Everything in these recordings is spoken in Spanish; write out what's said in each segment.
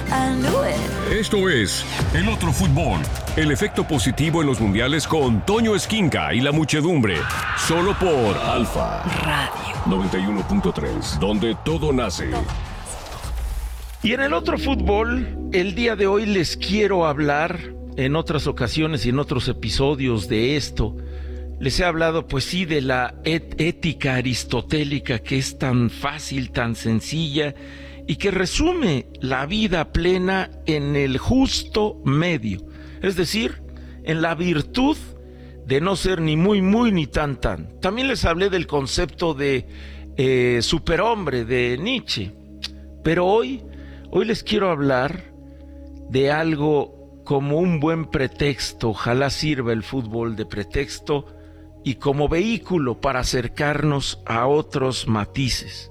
I knew it. Esto es El Otro Fútbol, el efecto positivo en los mundiales con Toño Esquinca y la muchedumbre, solo por Alfa Radio 91.3, donde todo nace. Y en El Otro Fútbol, el día de hoy les quiero hablar, en otras ocasiones y en otros episodios de esto, les he hablado pues sí de la ética aristotélica que es tan fácil, tan sencilla y que resume la vida plena en el justo medio, es decir, en la virtud de no ser ni muy muy ni tan tan. También les hablé del concepto de superhombre de Nietzsche, pero hoy les quiero hablar de algo como un buen pretexto, ojalá sirva el fútbol de pretexto y como vehículo para acercarnos a otros matices.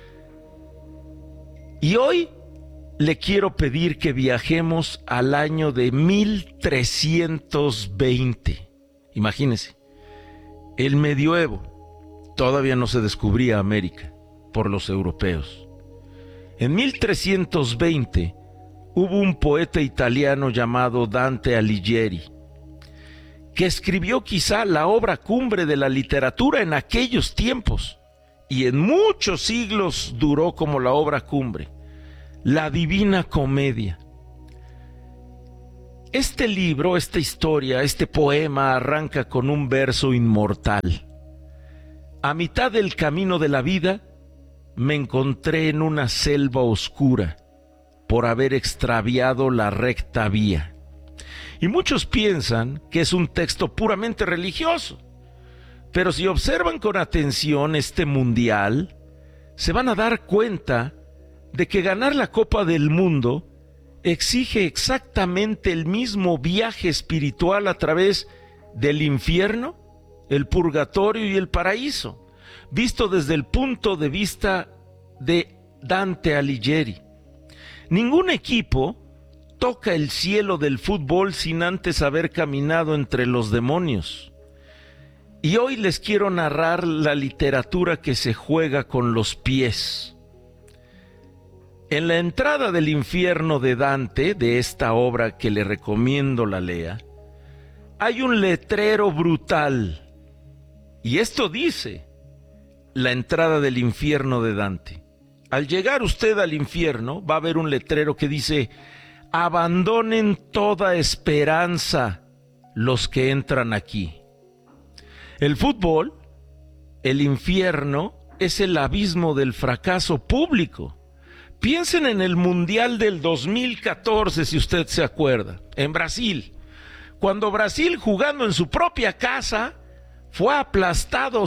Y hoy le quiero pedir que viajemos al año de 1320. Imagínense, el medioevo, todavía no se descubría América por los europeos. En 1320 hubo un poeta italiano llamado Dante Alighieri, que escribió quizá la obra cumbre de la literatura en aquellos tiempos, y en muchos siglos duró como la obra cumbre, la Divina Comedia. Este libro, esta historia, este poema arranca con un verso inmortal. A mitad del camino de la vida, me encontré en una selva oscura por haber extraviado la recta vía. Y muchos piensan que es un texto puramente religioso, pero si observan con atención este mundial, se van a dar cuenta de que ganar la Copa del Mundo exige exactamente el mismo viaje espiritual a través del infierno, el purgatorio y el paraíso, visto desde el punto de vista de Dante Alighieri. Ningún equipo toca el cielo del fútbol sin antes haber caminado entre los demonios. Y hoy les quiero narrar la literatura que se juega con los pies. En la entrada del infierno de Dante, de esta obra que le recomiendo la lea, hay un letrero brutal. Y esto dice: la entrada del infierno de Dante. Al llegar usted al infierno, va a ver un letrero que dice: abandonen toda esperanza los que entran aquí. El fútbol, el infierno, es el abismo del fracaso público. Piensen en el Mundial del 2014, si usted se acuerda, en Brasil, cuando Brasil, jugando en su propia casa, fue aplastado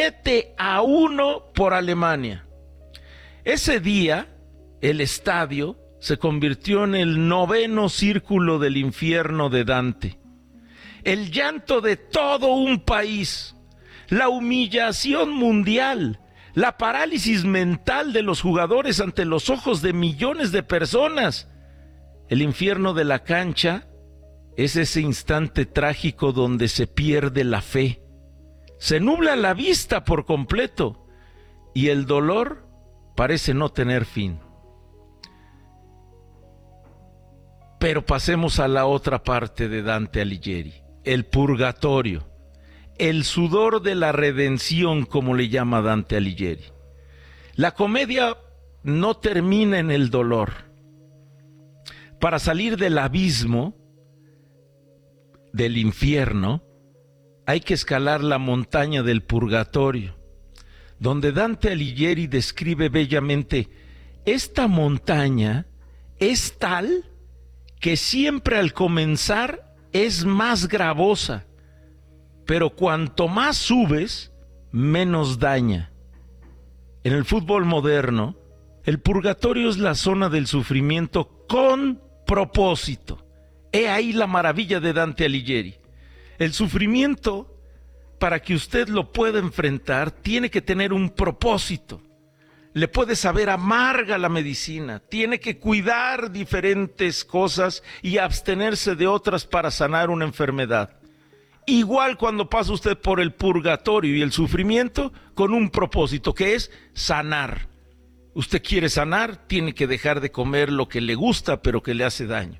7-1 por Alemania. Ese día, el estadio se convirtió en el 9º círculo del infierno de Dante. El llanto de todo un país, la humillación mundial, la parálisis mental de los jugadores ante los ojos de millones de personas. El infierno de la cancha es ese instante trágico donde se pierde la fe, se nubla la vista por completo y el dolor parece no tener fin. Pero pasemos a la otra parte de Dante Alighieri, el purgatorio, el sudor de la redención, como le llama Dante Alighieri. La comedia no termina en el dolor. Para salir del abismo, del infierno, hay que escalar la montaña del purgatorio, donde Dante Alighieri describe bellamente: esta montaña es tal que siempre al comenzar es más gravosa, pero cuanto más subes, menos daña. En el fútbol moderno, el purgatorio es la zona del sufrimiento con propósito. He ahí la maravilla de Dante Alighieri. El sufrimiento, para que usted lo pueda enfrentar, tiene que tener un propósito. Le puede saber amarga la medicina, tiene que cuidar diferentes cosas y abstenerse de otras para sanar una enfermedad. Igual cuando pasa usted por el purgatorio y el sufrimiento, con un propósito que es sanar. Usted quiere sanar, tiene que dejar de comer lo que le gusta, pero que le hace daño.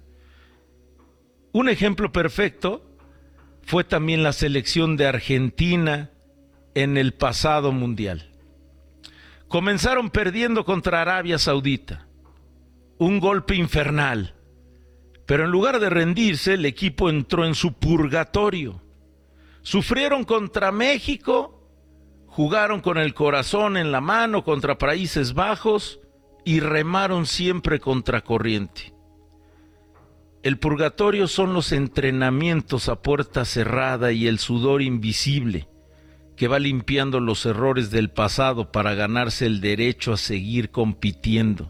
Un ejemplo perfecto fue también la selección de Argentina en el pasado mundial. Comenzaron perdiendo contra Arabia Saudita. Un golpe infernal. Pero en lugar de rendirse, el equipo entró en su purgatorio. Sufrieron contra México, jugaron con el corazón en la mano contra Países Bajos y remaron siempre contra corriente. El purgatorio son los entrenamientos a puerta cerrada y el sudor invisible que va limpiando los errores del pasado para ganarse el derecho a seguir compitiendo.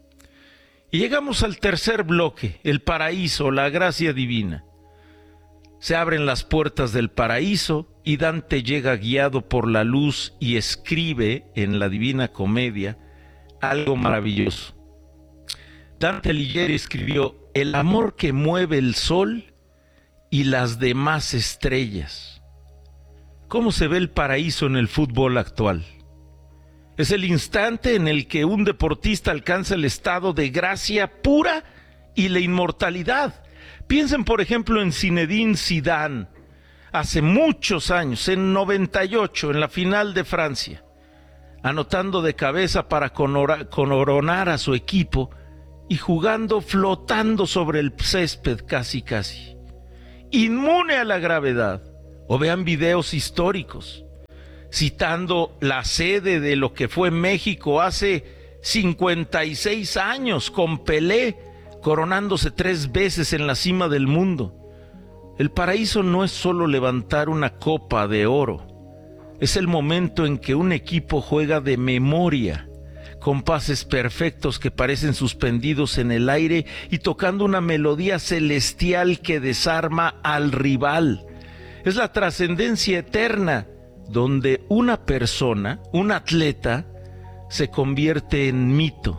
Y llegamos al tercer bloque, el paraíso, la gracia divina. Se abren las puertas del paraíso y Dante llega guiado por la luz y escribe en la Divina Comedia algo maravilloso. Dante Alighieri escribió: el amor que mueve el sol y las demás estrellas. ¿Cómo se ve el paraíso en el fútbol actual? Es el instante en el que un deportista alcanza el estado de gracia pura y la inmortalidad. Piensen, por ejemplo, en Zinedine Zidane, hace muchos años, en 98, en la final de Francia, anotando de cabeza para coronar a su equipo y jugando flotando sobre el césped casi, inmune a la gravedad. O vean videos históricos, citando la sede de lo que fue México hace 56 años, con Pelé coronándose 3 veces en la cima del mundo. El paraíso no es solo levantar una copa de oro, es el momento en que un equipo juega de memoria, con pases perfectos que parecen suspendidos en el aire y tocando una melodía celestial que desarma al rival. Es la trascendencia eterna, donde una persona, un atleta, se convierte en mito.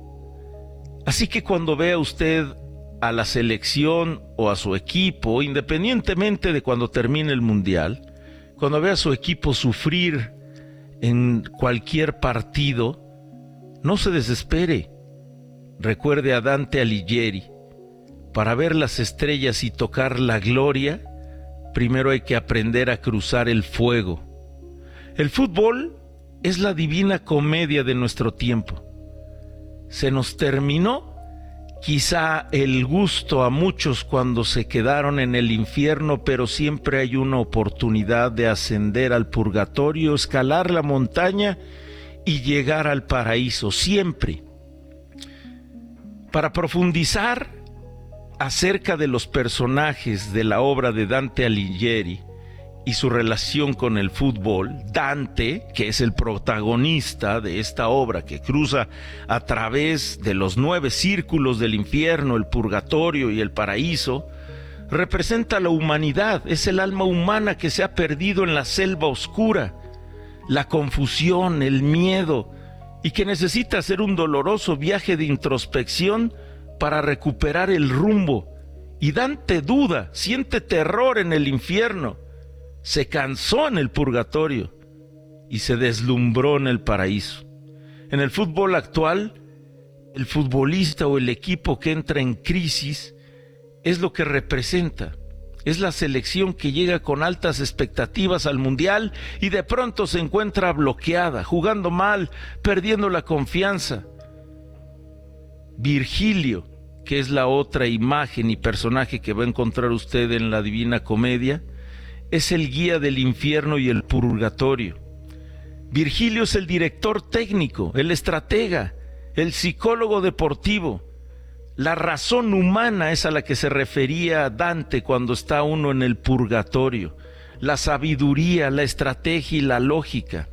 Así que cuando vea usted a la selección o a su equipo, independientemente de cuando termine el mundial, cuando vea a su equipo sufrir en cualquier partido, no se desespere. Recuerde a Dante Alighieri: para ver las estrellas y tocar la gloria, primero hay que aprender a cruzar el fuego. El fútbol es la divina comedia de nuestro tiempo. Se nos terminó quizá el gusto a muchos cuando se quedaron en el infierno, pero siempre hay una oportunidad de ascender al purgatorio, escalar la montaña y llegar al paraíso, siempre. Para profundizar acerca de los personajes de la obra de Dante Alighieri y su relación con el fútbol, Dante, que es el protagonista de esta obra que cruza a través de los 9 círculos del infierno, el purgatorio y el paraíso, representa la humanidad, es el alma humana que se ha perdido en la selva oscura, la confusión, el miedo, y que necesita hacer un doloroso viaje de introspección para recuperar el rumbo. Y Dante duda, siente terror en el infierno, se cansó en el purgatorio y se deslumbró en el paraíso. En el fútbol actual, el futbolista o el equipo que entra en crisis es lo que representa. Es la selección que llega con altas expectativas al mundial y de pronto se encuentra bloqueada, jugando mal, perdiendo la confianza. Virgilio, que es la otra imagen y personaje que va a encontrar usted en la Divina Comedia, es el guía del infierno y el purgatorio. Virgilio es el director técnico, el estratega, el psicólogo deportivo. La razón humana es a la que se refería Dante cuando está uno en el purgatorio. La sabiduría, la estrategia y la lógica.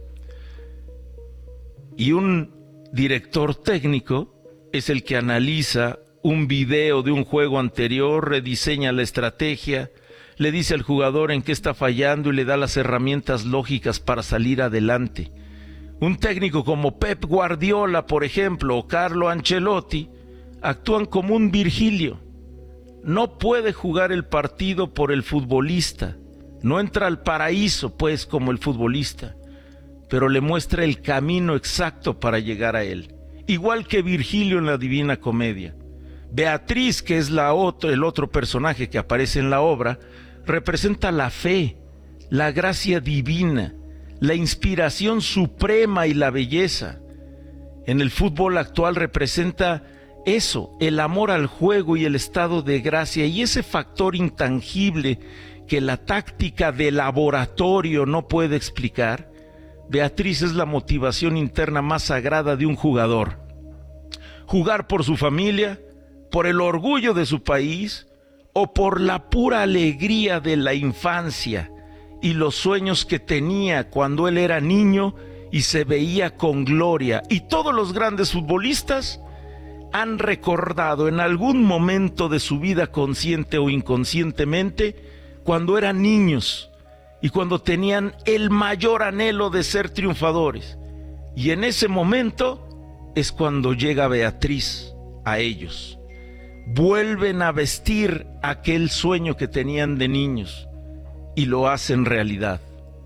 Y un director técnico es el que analiza un video de un juego anterior, rediseña la estrategia, le dice al jugador en qué está fallando y le da las herramientas lógicas para salir adelante. Un técnico como Pep Guardiola, por ejemplo, o Carlo Ancelotti, actúan como un Virgilio. No puede jugar el partido por el futbolista, no entra al paraíso, pues, como el futbolista, pero le muestra el camino exacto para llegar a él. igual que Virgilio en la Divina Comedia. Beatriz, que es el otro personaje que aparece en la obra, representa la fe, la gracia divina, la inspiración suprema y la belleza. En el fútbol actual representa eso, el amor al juego y el estado de gracia, y ese factor intangible que la táctica de laboratorio no puede explicar. Beatriz es la motivación interna más sagrada de un jugador. Jugar por su familia, por el orgullo de su país o por la pura alegría de la infancia y los sueños que tenía cuando él era niño y se veía con gloria. Y todos los grandes futbolistas han recordado en algún momento de su vida, consciente o inconscientemente, cuando eran niños y cuando tenían el mayor anhelo de ser triunfadores. Y en ese momento es cuando llega Beatriz a ellos. Vuelven a vestir aquel sueño que tenían de niños y lo hacen realidad.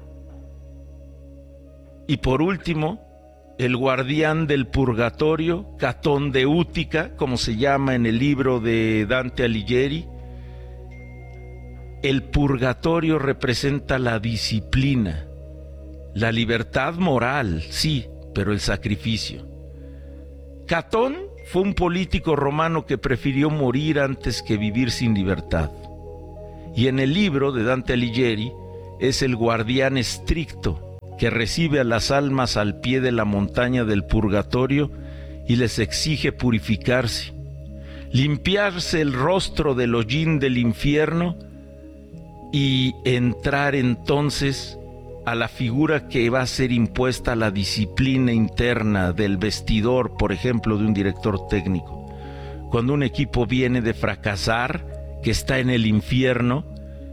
Y por último, el guardián del purgatorio, Catón de Útica, como se llama en el libro de Dante Alighieri. El purgatorio representa la disciplina, la libertad moral, sí, pero el sacrificio. Catón fue un político romano que prefirió morir antes que vivir sin libertad. Y en el libro de Dante Alighieri es el guardián estricto que recibe a las almas al pie de la montaña del purgatorio y les exige purificarse, limpiarse el rostro del hollín del infierno y entrar entonces a la figura que va a ser impuesta a la disciplina interna del vestidor, por ejemplo, de un director técnico. Cuando un equipo viene de fracasar, que está en el infierno,